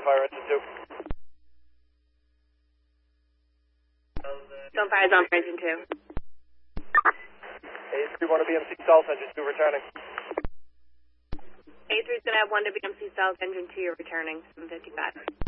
on fire engine 2. Still on fire, zone for engine 2. A31 to BMC South, engine 2 returning. A3's going to have 1 to BMC South, engine 2, you're returning, 755.